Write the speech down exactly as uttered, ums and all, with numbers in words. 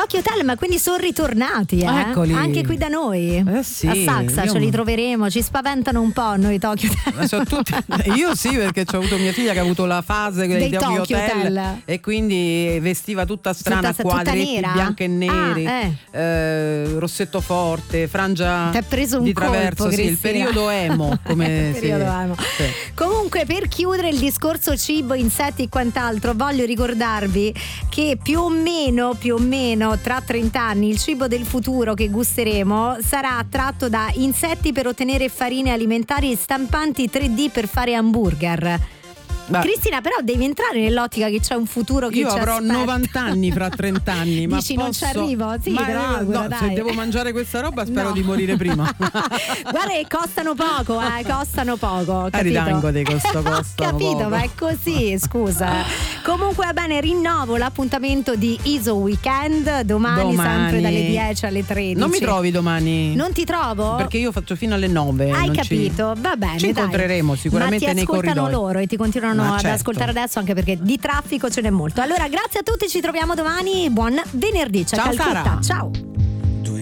Tokyo Hotel, ma quindi sono ritornati, eh? Eccoli. Anche qui da noi. Eh sì, a Saxa io- ce li troveremo, ci spaventano un po' noi Tokyo Hotel. Ma sono tutti- io sì, perché ho avuto mia figlia che ha avuto la fase Dei dei Tokyo Tokyo Hotel, Hotel. e quindi vestiva tutta strana, Tutta- tutta quadretti nera? bianchi e neri, Ah, eh. eh, rossetto forte, frangia T'ha preso un di colpo, traverso, sì, il Cristina. periodo emo, come Il periodo si- emo. sì. Comunque, per chiudere il discorso cibo, insetti e quant'altro, voglio ricordarvi che più o meno più o meno tra trenta anni il cibo del futuro che gusteremo sarà tratto da insetti per ottenere farine alimentari e stampanti tre D per fare hamburger. Ma Cristina, però devi entrare nell'ottica che c'è un futuro che io ci avrò aspetta. novanta anni fra trenta anni, ma Dici, posso... non ci arrivo? Sì, ma te lo eh, auguro, no, dai. se devo mangiare questa roba spero No. di morire prima. Guarda che costano poco, eh, costano poco, Ah, capito? ridango di questo costano Capito, poco. ma è così, scusa. Comunque va bene, rinnovo l'appuntamento di I S O Weekend domani, Domani. sempre dalle dieci alle tredici. Non mi trovi domani? Non ti trovo? Perché io faccio fino alle nove. Hai non capito? Ci... Va bene, Ci dai. incontreremo sicuramente Ma ti nei ascoltano corridoi. loro e ti continuano Ma ad certo. ascoltare adesso, anche perché di traffico ce n'è molto. Allora, grazie a tutti, ci troviamo domani. Buon venerdì. Ciao, Ciao, Calcutta. Sara. Ciao.